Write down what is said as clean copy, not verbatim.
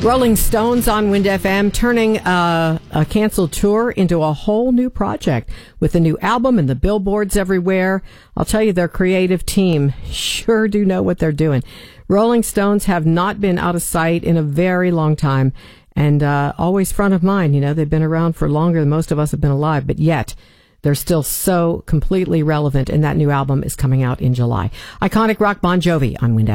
Rolling Stones on Wind FM, turning a canceled tour into a whole new project with a new album and the billboards everywhere. I'll tell you, their creative team sure do know what they're doing. Rolling Stones have not been out of sight in a very long time and always front of mind. You know, they've been around for longer than most of us have been alive, but yet they're still so completely relevant, and that new album is coming out in July. Iconic rock Bon Jovi on Wind FM.